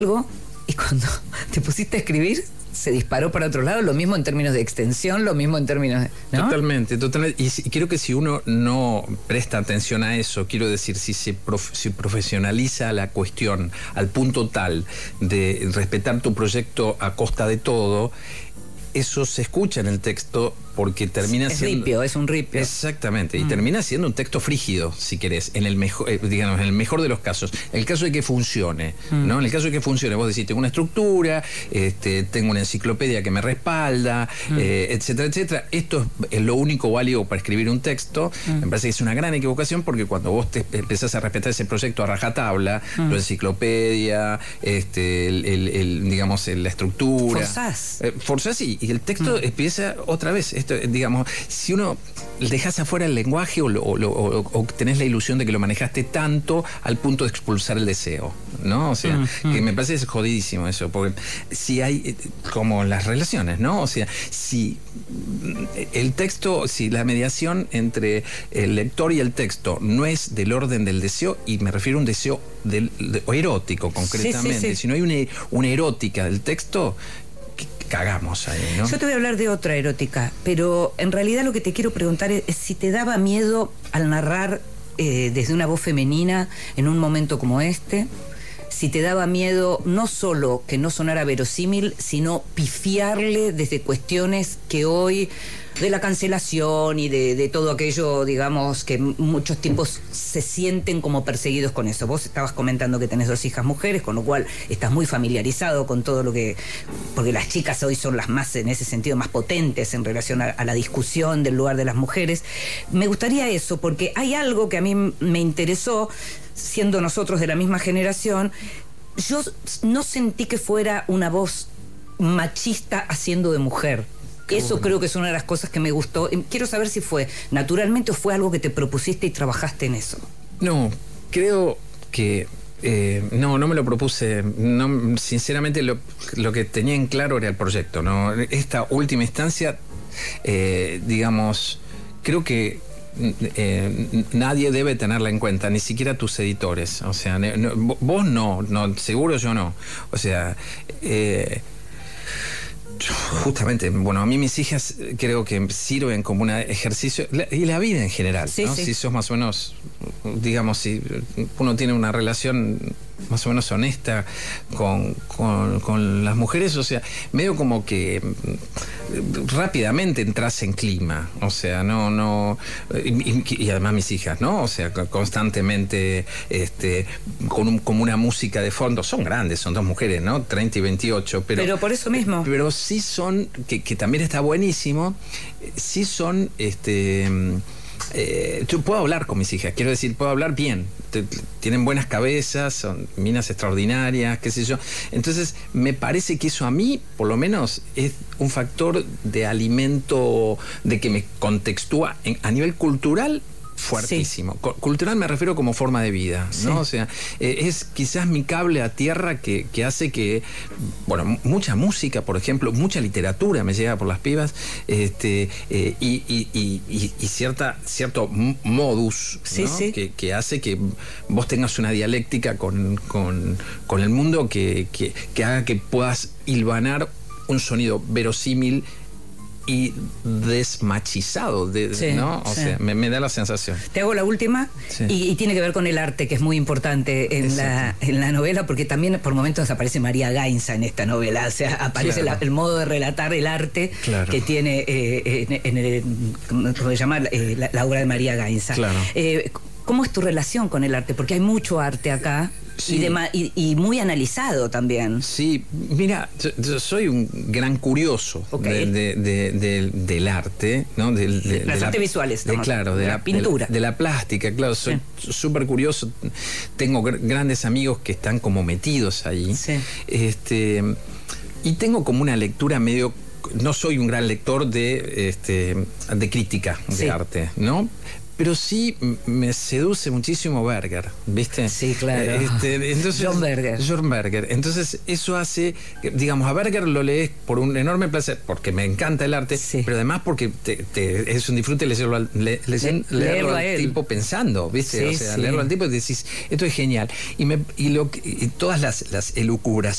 algo y cuando te pusiste a escribir se disparó para otro lado, lo mismo en términos de extensión, lo mismo en términos de, ¿no? Totalmente. Y creo que si uno no presta atención a eso, quiero decir, si se profesionaliza la cuestión al punto tal de respetar tu proyecto a costa de todo, eso se escucha en el texto porque termina siendo... Ripio, es un ripio. Exactamente, y termina siendo un texto frígido, si querés, en el mejor, digamos, en el mejor de los casos. En el caso de que funcione, ¿no? En el caso de que funcione, vos decís, tengo una estructura, tengo una enciclopedia que me respalda, etcétera, etcétera. Esto es lo único válido para escribir un texto. Me parece que es una gran equivocación porque cuando vos te empezás a respetar ese proyecto a rajatabla, la enciclopedia, digamos, la estructura... Forzás y el texto empieza otra vez. Esto, digamos, si uno dejas afuera el lenguaje o tenés la ilusión de que lo manejaste tanto al punto de expulsar el deseo, ¿no? O sea, que me parece es jodidísimo eso, porque si hay, como las relaciones, ¿no? O sea, si el texto, si la mediación entre el lector y el texto no es del orden del deseo, y me refiero a un deseo o erótico concretamente, si no hay una erótica del texto, cagamos ahí, ¿no? Yo te voy a hablar de otra erótica, pero en realidad lo que te quiero preguntar es si te daba miedo al narrar desde una voz femenina en un momento como este, si te daba miedo no solo que no sonara verosímil, sino pifiarle desde cuestiones que hoy, de la cancelación y de todo aquello, digamos, que muchos tipos se sienten como perseguidos con eso. Vos estabas comentando que tenés 2 hijas mujeres, con lo cual estás muy familiarizado con todo lo que... Porque las chicas hoy son las más, en ese sentido, más potentes en relación a la discusión del lugar de las mujeres. Me gustaría eso, porque hay algo que a mí me interesó, siendo nosotros de la misma generación. Yo no sentí que fuera una voz machista haciendo de mujer. Eso creo que es una de las cosas que me gustó. Quiero saber si fue naturalmente o fue algo que te propusiste y trabajaste en eso. No, creo que... no me lo propuse. No, sinceramente lo que tenía en claro era el proyecto, ¿no? Esta última instancia, digamos, creo que nadie debe tenerla en cuenta, ni siquiera tus editores. O sea, vos no, seguro yo no. O sea... justamente, bueno, a mí mis hijas creo que sirven como un ejercicio, y la vida en general, ¿no? Si sos más o menos, digamos, si uno tiene una relación más o menos honesta con las mujeres, o sea, medio como que rápidamente entras en clima, o sea, y además mis hijas, ¿no? O sea, constantemente como una música de fondo. Son grandes, son 2 mujeres, ¿no? 30 y 28, pero por eso mismo. Pero sí son, que también está buenísimo, sí son, yo puedo hablar con mis hijas, quiero decir, puedo hablar bien, tienen buenas cabezas, son minas extraordinarias, qué sé yo. Entonces me parece que eso a mí, por lo menos, es un factor de alimento, de que me contextúa a nivel cultural fuertísimo. Cultural me refiero como forma de vida, ¿no? O sea, es quizás mi cable a tierra que hace que, bueno, mucha música, por ejemplo, mucha literatura me llega por las pibas, y cierto modus, ¿no? Que hace que vos tengas una dialéctica con el mundo que haga que puedas hilvanar un sonido verosímil y desmachizado, ¿no? O sea, me da la sensación. Te hago la última, y tiene que ver con el arte, que es muy importante en la novela, porque también por momentos aparece María Gainza en esta novela, o sea, aparece el modo de relatar el arte que tiene ¿cómo se llama? La obra de María Gainza. ¿Cómo es tu relación con el arte? Porque hay mucho arte acá. Y muy analizado también. Sí, mira, yo soy un gran curioso del arte, ¿no? De las artes visuales, claro, de la pintura. De la plástica, claro, soy súper curioso. Tengo grandes amigos que están como metidos ahí. Y tengo como una lectura medio... No soy un gran lector de crítica de arte, ¿no? pero sí me seduce muchísimo Berger, ¿viste? Sí, claro. Entonces, John Berger. John Berger. Entonces, eso hace, digamos, a Berger lo lees por un enorme placer, porque me encanta el arte, sí, pero además porque es un disfrute leerlo al tipo pensando, ¿viste? Sí, o sea, leerlo al tipo y decís, esto es genial. Y todas las elucubraciones